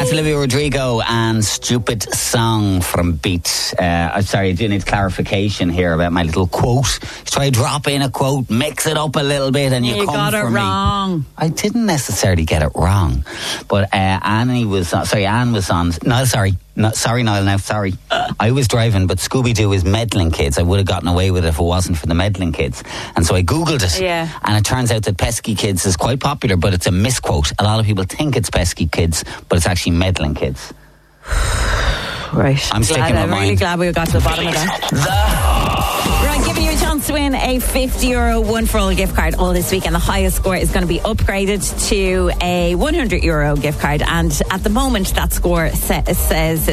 That's Olivia Rodrigo and Stupid Song from Beat. I'm sorry, I do need clarification here about my little quote. Try to drop in a quote, mix it up a little bit, and you come got it for wrong. Me. I didn't necessarily get it wrong, but Anne was on. Sorry, Niall, now, sorry. I was driving, but Scooby-Doo is meddling kids. I would have gotten away with it if it wasn't for the meddling kids. And so I Googled it. Yeah. And it turns out that pesky kids is quite popular, but it's a misquote. A lot of people think it's pesky kids, but it's actually meddling kids. Right. I'm sticking with mine. I'm really glad we got to the bottom of that. Right, giving you a chance to win a €50 One For All gift card all this week, and the highest score is going to be upgraded to a €100 gift card. And at the moment, that score stands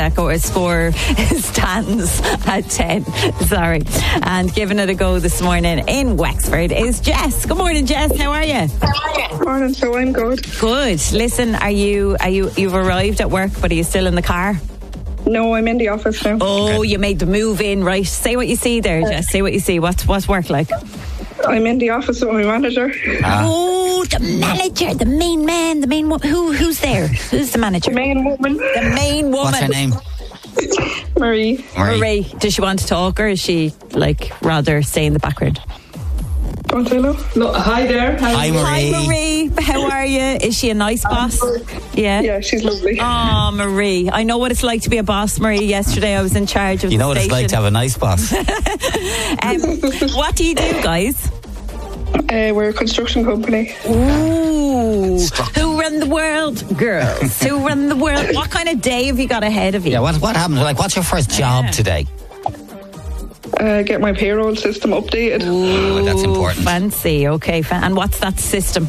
at 10. Sorry. And giving it a go this morning in Wexford is Jess. Good morning, Jess. How are you? Morning, so I'm good. Good. Listen, you've arrived at work, but are you still in the car? No, I'm in the office now. Oh, you made the move in, right? Say what you see there, Jess. Say what you see. What's work like? I'm in the office with my manager. Oh, the manager, the main man, the main woman. Who's there? Who's the manager? The main woman. The main woman. What's her name? Marie. Marie. Does she want to talk, or is she rather stay in the background? Don't I know? No, hi there. Hi, Marie. Hi, Marie. How are you? Is she a nice boss? Yeah. Yeah, she's lovely. Oh, Marie. I know what it's like to be a boss, Marie. Yesterday I was in charge of You know the what it's like to have a nice boss. What do you do, guys? We're a construction company. Ooh. Who run the world? Girls. Who run the world? What kind of day have you got ahead of you? Yeah, what happened? What's your first job today? Get my payroll system updated. Ooh, that's important. Fancy, okay. And what's that system?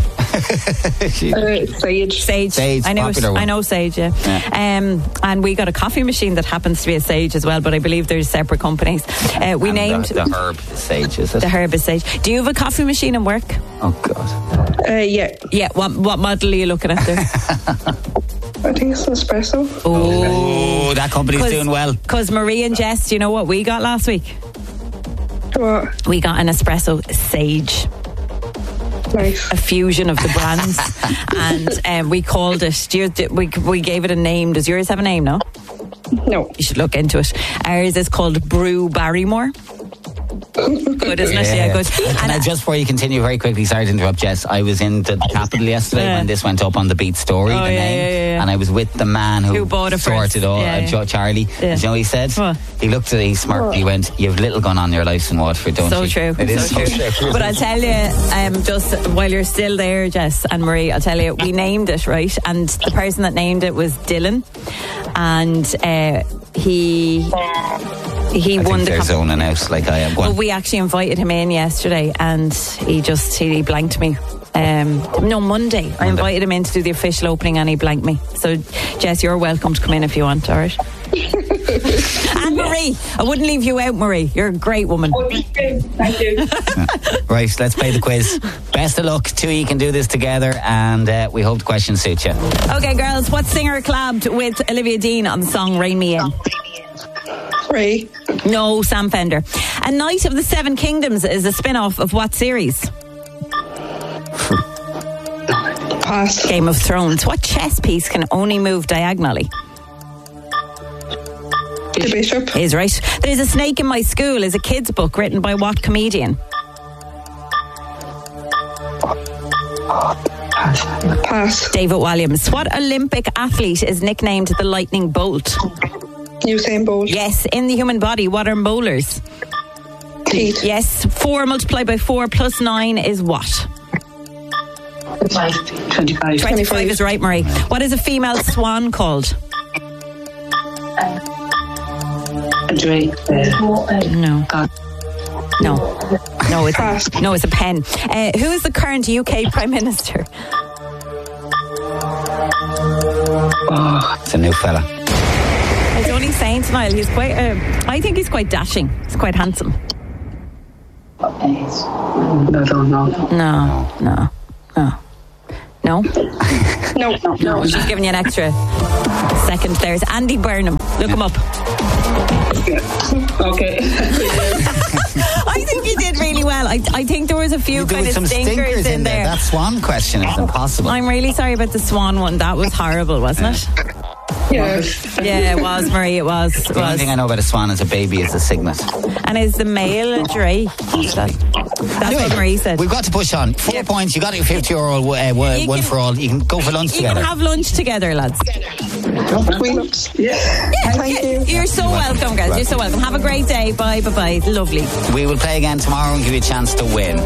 Sage. Sage. I know. Popular one. I know Sage. Yeah. And we got a coffee machine that happens to be a Sage as well, but I believe there's separate companies. We named the herb is Sage, is it? The herb is Sage. Do you have a coffee machine in work? Oh God. Yeah. Yeah. What model are you looking at there? I think it's an espresso. Oh, that company's doing well. Because Marie and Jess, do you know what we got last week? What? We got an espresso Sage. Nice. A fusion of the brands. And we called it, we gave it a name. Does yours have a name, no? No. You should look into it. Ours is called Brew Barrymore. Good, isn't it? Yeah, good. And just before you continue, very quickly, sorry to interrupt, Jess, I was in the capital yesterday when this went up on the Beat story, the name, and I was with the man who bought it sorted all, Charlie. Yeah. You know what he said? What? He looked at it, he smirked, he went, "You've little gone on your life in Waterford, don't you?" True. It is so true. But I'll tell you, just while you're still there, Jess and Marie, I'll tell you, we named it, right? And the person that named it was Dylan. And he won the zoning out like I am. Well, we actually invited him in yesterday, and he blanked me. Monday. I invited him in to do the official opening, and he blanked me. So, Jess, you're welcome to come in if you want. All right. And Marie, I wouldn't leave you out, Marie. You're a great woman. Thank you. Right, let's play the quiz. Best of luck. Two of you can do this together, and we hope the questions suit you. Okay, girls. What singer collabed with Olivia Dean on the song "Rain Me In"? Ray. No, Sam Fender. A Knight of the Seven Kingdoms is a spin-off of what series? Pass. Game of Thrones. What chess piece can only move diagonally? The Bishop. Is right. There's a Snake in My School is a kid's book written by what comedian? Pass. David Walliams. What Olympic athlete is nicknamed the Lightning Bolt? Usain Bolt. Yes. In the human body, what are molars? Teeth. Yes. 4 multiplied by 4 plus 9 is what? 25. 25 is right, Marie. What is a female swan called? Drake. No. God. No, it's a pen. Who is the current UK Prime Minister? Oh, it's a new fella. I was only saying to Niall, he's quite. I think he's quite dashing. He's quite handsome. I don't know. No. No. She's giving you an extra second. There's Andy Burnham. Look him up. Okay. I think you did really well. I think there was a few kind of some stinkers in there. That swan question is impossible. I'm really sorry about the swan one. That was horrible, wasn't it? Yeah. Yeah, it was, Marie, it was. The only thing I know about a swan is a baby is a cygnet. And is the male a Dre? That's what Marie said. We've got to push on. 4 points. You got your €50 one for all. You can go for lunch You together. can have lunch together, lads. Thank you. You're so welcome, guys. You're so welcome. Have a great day. Bye, bye, bye. Lovely. We will play again tomorrow and give you a chance to win.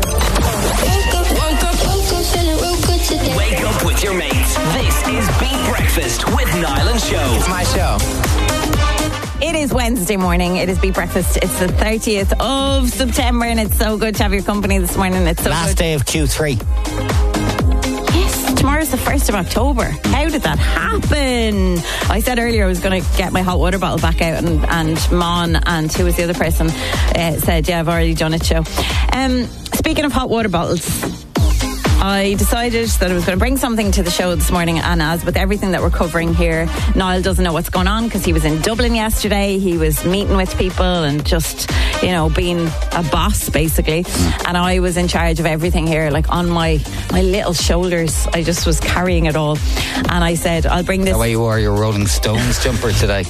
Wake up with your mates. This is Beat Breakfast with Niall and Show. It's my show. It is Wednesday morning. It is Beat Breakfast. It's the 30th of September, and it's so good to have your company this morning. It's so Last good. day of Q3. Yes, tomorrow's the 1st of October. How did that happen? I said earlier I was going to get my hot water bottle back out, and Mon and who was the other person said, yeah, I've already done it, Show. Speaking of hot water bottles, I decided that I was going to bring something to the show this morning, and as with everything that we're covering here, Niall doesn't know what's going on because he was in Dublin yesterday. He was meeting with people and just, being a boss basically, and I was in charge of everything here, like on my little shoulders. I just was carrying it all, and I said, I'll bring this. The way you wore your Rolling Stones jumper today.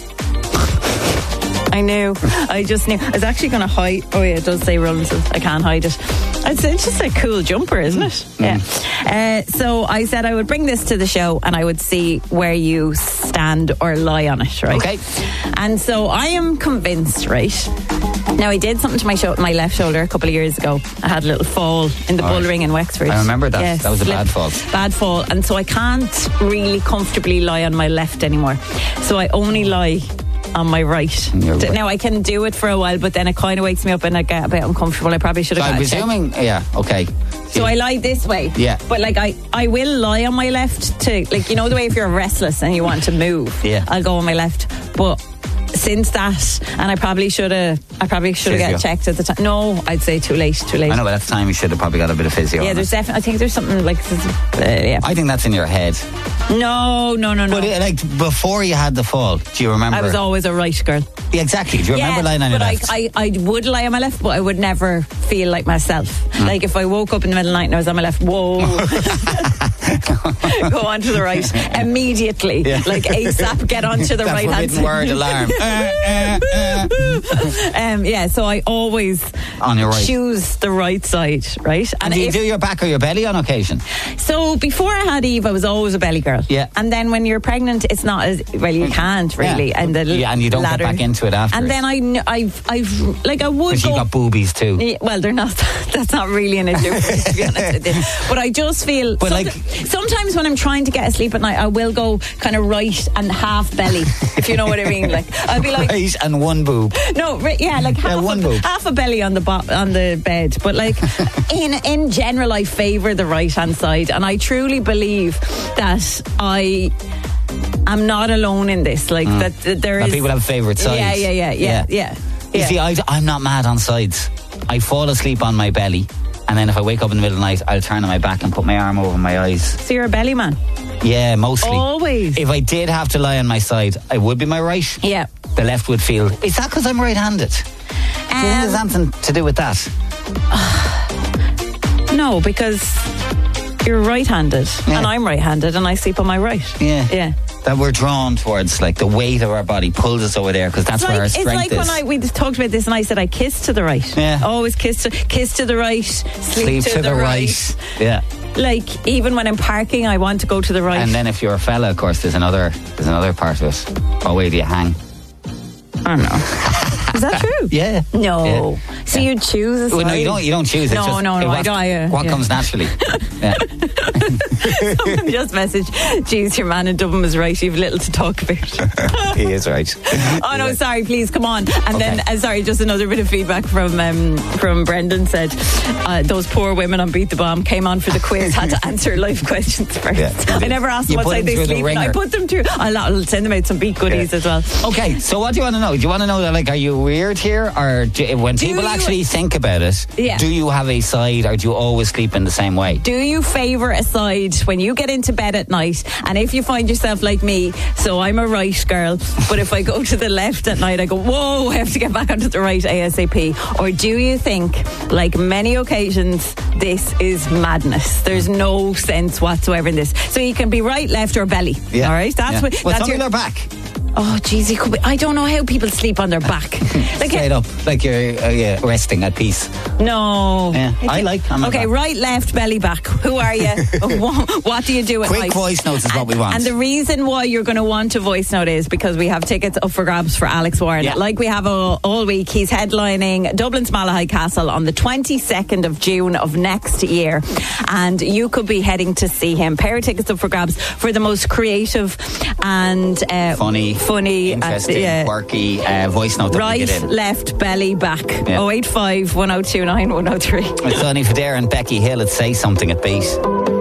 I knew. I just knew. I was actually going to hide. Oh yeah, it does say Rolling Stones. I can't hide it. It's just a cool jumper, isn't it? Yeah. So I said I would bring this to the show and I would see where you stand or lie on it, right? Okay. And so I am convinced, right? Now, I did something to my left shoulder a couple of years ago. I had a little fall in the bull ring in Wexford. I remember that. Yes, that was a bad fall. Bad fall. And so I can't really comfortably lie on my left anymore. So I only lie on my right. Now I can do it for a while, but then it kind of wakes me up and I get a bit uncomfortable. I probably should have got a check. Yeah, okay. So I lie this way. Yeah. But I will lie on my left to, the way if you're restless and you want to move, yeah, I'll go on my left. But since that, and I probably should have got checked at the time. No, I'd say too late. I know, but at the time you should have probably got a bit of physio. Yeah, there's definitely, I think there's something yeah. I think that's in your head. No. But before you had the fall, do you remember? I was always a right girl. Yeah, exactly. Do you remember lying on your left? I would lie on my left, but I would never feel like myself. Like if I woke up in the middle of the night and I was on my left, whoa. Go on to the right immediately. Yeah. Like ASAP, get onto the right hand side. Word alarm. So I always on your right. choose the right side, right? And do you do your back or your belly on occasion? So before I had Eve, I was always a belly girl. Yeah. And then when you're pregnant, it's not as well. You can't really. Yeah. And and you don't ladder. get back into it after. And then I would. You got boobies too. Yeah, well, they're not. That's not really an issue, to be honest with you. But I just feel. But sometimes when I'm trying to get asleep at night, I will go kind of right and half belly, if you know what I mean. Like I'll be like right and one boob. No, half a belly on the bed. But in general, I favour the right hand side, and I truly believe that I'm not alone in this. That there is people have favourite sides. Yeah. You see, I'm not mad on sides. I fall asleep on my belly, and then if I wake up in the middle of the night, I'll turn on my back and put my arm over my eyes. So you're a belly man? Yeah, mostly. Always. If I did have to lie on my side, I would be my right. Yeah. The left would feel. Is that because I'm right-handed? Do you think there's anything to do with that? No, because you're right-handed, and I'm right-handed, and I sleep on my right. Yeah. That we're drawn towards, the weight of our body pulls us over there because that's where our strength is. It's like when we talked about this and I said I kiss to the right. Yeah. Always kiss to the right, sleep to the right. Yeah. Even when I'm parking, I want to go to the right. And then if you're a fella, of course, there's another part of it. Oh, where do you hang? I don't know. Is that true? Yeah. No. Yeah. So you choose a side? Well, no, you don't choose it. No, I don't. What comes naturally? Yeah. Someone just messaged, geez, your man in Dublin was right, you've little to talk about. He is right. Oh no, sorry, please, come on. And then, sorry, just another bit of feedback from Brendan said, those poor women on Beat the Bomb came on for the quiz, had to answer live questions first. Yeah, I never asked them what side they sleep in. I put them through. I'll send them out some Beat goodies as well. Okay, so what do you want to know? Do you want to know that, are you weird here? Or when people actually think about it, do you have a side or do you always sleep in the same way? Do you favour a side when you get into bed at night? And if you find yourself like me, so I'm a right girl, but if I go to the left at night, I go, whoa, I have to get back onto the right ASAP. Or do you think, like many occasions, this is madness? There's no sense whatsoever in this. So you can be right, left or belly. Yeah. All right? That's some people are back. Oh, geez, he could be. I don't know how people sleep on their back. Straight up, like you're resting at peace. No. Yeah, I'm okay, right, left, belly back. Who are you? What do you do at Quick night? voice notes is what we want. And the reason why you're going to want a voice note is because we have tickets up for grabs for Alex Warren. Yeah. Like we have all week. He's headlining Dublin's Malahide Castle on the 22nd of June of next year. And you could be heading to see him. Pair of tickets up for grabs for the most creative and funny, interesting, quirky voice note that right, we get in. left, belly, back. 085 1029 103. It's only for Darren and Becky Hill at Say Something at Beat.